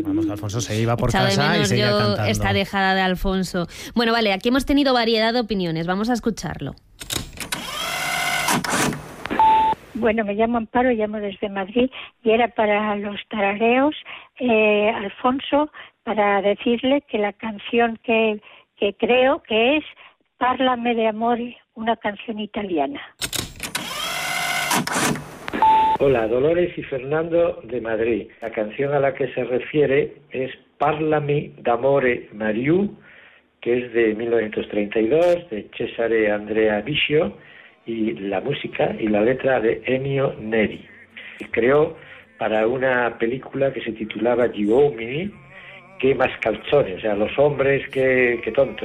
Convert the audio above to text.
Vamos, Alfonso se iba por Echado de casa y menos seguía yo cantando. esta dejada de Alfonso. Bueno, vale, aquí hemos tenido variedad de opiniones. Vamos a escucharlo. Bueno, me llamo Amparo, llamo desde Madrid y era para los tarareos, Alfonso, para decirle que la canción que creo que es Parlame de Amore, una canción italiana. Hola, Dolores y Fernando de Madrid. La canción a la que se refiere es Parlami d'amore Mariù, que es de 1932, de Cesare Andrea Biscio, y la música y la letra de Ennio Neri. Creó para una película que se titulaba Gli uomini che mascalzoni, o sea, los hombres que tontos.